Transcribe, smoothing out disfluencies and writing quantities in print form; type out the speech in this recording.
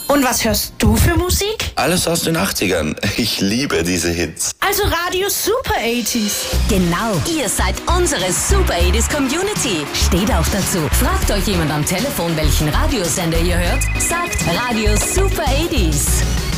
Und was hörst du für Musik? Alles aus den 80ern. Ich liebe diese Hits. Also Radio Super 80s. Genau, ihr seid unsere Super 80s Community. Steht auch dazu. Fragt euch jemand am Telefon, welchen Radiosender ihr hört? Sagt Radio Super 80s.